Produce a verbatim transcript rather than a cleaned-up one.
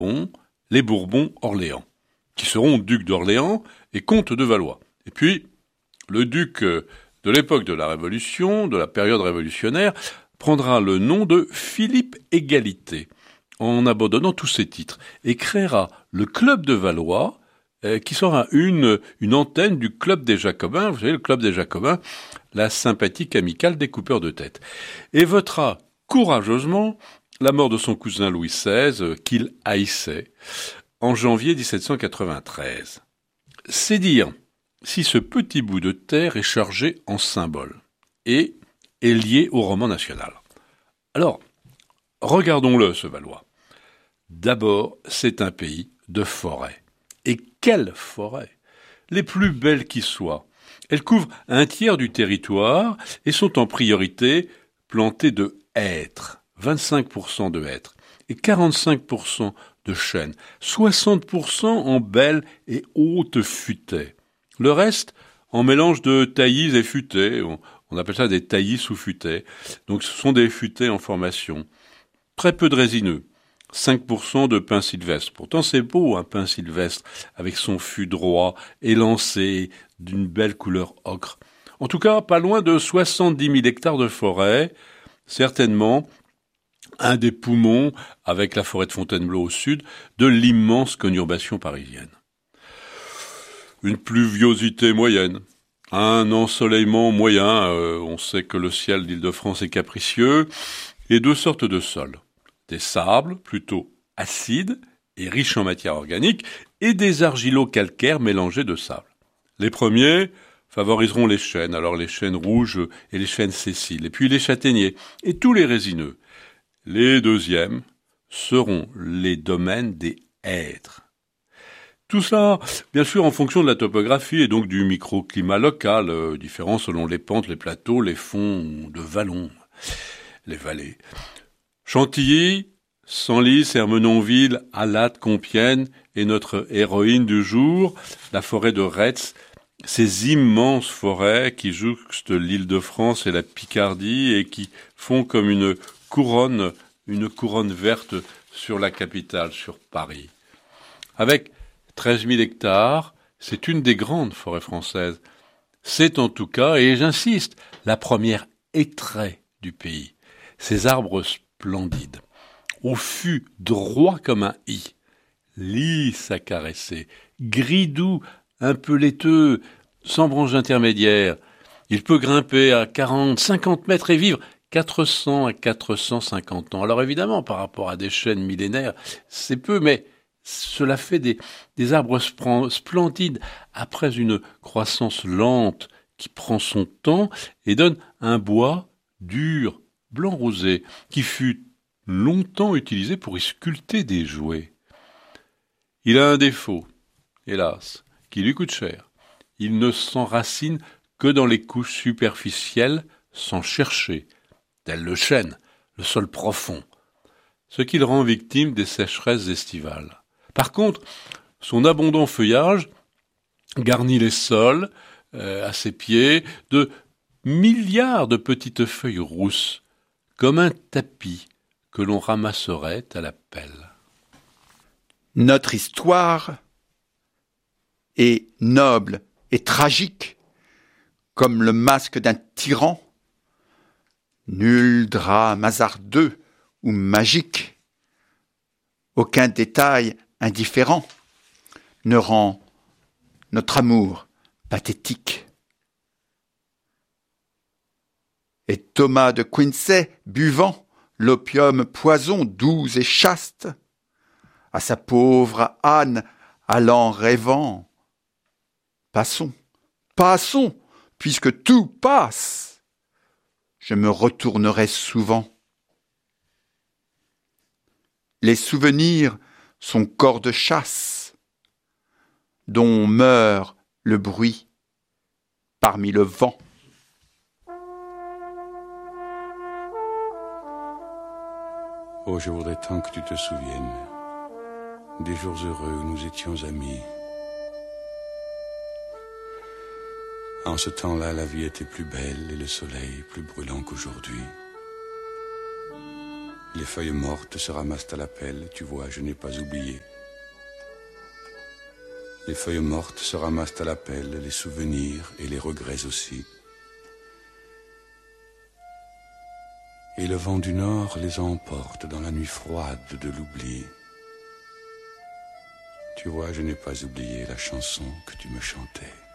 les Bourbons-Orléans, qui seront ducs d'Orléans et comtes de Valois. Et puis, le duc de l'époque de la Révolution, de la période révolutionnaire, prendra le nom de Philippe Égalité, en abandonnant tous ses titres, et créera le club de Valois, euh, qui sera une, une antenne du club des Jacobins, vous savez, le club des Jacobins, la sympathique amicale des coupeurs de tête, et votera courageusement la mort de son cousin Louis seize, euh, qu'il haïssait, en janvier dix-sept cent quatre-vingt-treize. C'est dire si ce petit bout de terre est chargé en symbole et est lié au roman national. Alors, regardons-le, ce Valois. D'abord, c'est un pays de forêts. Et quelles forêts! Les plus belles qui soient. Elles couvrent un tiers du territoire et sont en priorité plantées de hêtres, vingt-cinq pour cent de hêtres, et quarante-cinq pour cent de chênes, soixante pour cent en belles et hautes futaies. Le reste en mélange de taillis et futaies. On, on appelle ça des taillis ou futaies. Donc ce sont des futaies en formation. Très peu de résineux. cinq pour cent de pin sylvestre. Pourtant c'est beau un pin sylvestre avec son fût droit, élancé, d'une belle couleur ocre. En tout cas, pas loin de soixante-dix mille hectares de forêt, certainement un des poumons, avec la forêt de Fontainebleau au sud, de l'immense conurbation parisienne. Une pluviosité moyenne, un ensoleillement moyen, euh, on sait que le ciel d'Île-de-France est capricieux, et deux sortes de sols. Des sables, plutôt acides et riches en matière organique, et des argilo-calcaires mélangés de sable. Les premiers favoriseront les chênes, alors les chênes rouges et les chênes sessiles, et puis les châtaigniers, et tous les résineux. Les deuxièmes seront les domaines des hêtres. Tout ça, bien sûr, en fonction de la topographie et donc du microclimat local, euh, différent selon les pentes, les plateaux, les fonds de vallons, les vallées. Chantilly, Senlis, Ermenonville, Alatte, Compiègne et notre héroïne du jour, la forêt de Retz, ces immenses forêts qui jouxtent l'Île-de-France et la Picardie et qui font comme une couronne, une couronne verte sur la capitale, sur Paris. Avec treize mille hectares, c'est une des grandes forêts françaises. C'est en tout cas, et j'insiste, la première hêtraie du pays. Ces arbres splendides, au fût droit comme un i, lisse à caresser, gris doux, un peu laiteux, sans branches intermédiaires. Il peut grimper à quarante, cinquante mètres et vivre quatre cents à quatre cent cinquante ans. Alors évidemment, par rapport à des chênes millénaires, c'est peu, mais cela fait des, des arbres splendides après une croissance lente qui prend son temps et donne un bois dur, blanc rosé, qui fut longtemps utilisé pour y sculpter des jouets. Il a un défaut, hélas, qui lui coûte cher. Il ne s'enracine que dans les couches superficielles sans chercher, tel le chêne, le sol profond, ce qui le rend victime des sécheresses estivales. Par contre, son abondant feuillage garnit les sols, euh, à ses pieds, de milliards de petites feuilles rousses, comme un tapis que l'on ramasserait à la pelle. Notre histoire est noble et tragique, comme le masque d'un tyran. Nul drame hasardeux ou magique, aucun détail indifférent ne rend notre amour pathétique. Et Thomas de Quincy, buvant l'opium poison doux et chaste, à sa pauvre Anne allant rêvant, passons, passons, puisque tout passe, je me retournerai souvent. Les souvenirs sont corps de chasse, dont meurt le bruit parmi le vent. Oh, je voudrais tant que tu te souviennes des jours heureux où nous étions amis. En ce temps-là, la vie était plus belle et le soleil plus brûlant qu'aujourd'hui. Les feuilles mortes se ramassent à la pelle, tu vois, je n'ai pas oublié. Les feuilles mortes se ramassent à la pelle, les souvenirs et les regrets aussi. Et le vent du nord les emporte dans la nuit froide de l'oubli. Tu vois, je n'ai pas oublié la chanson que tu me chantais.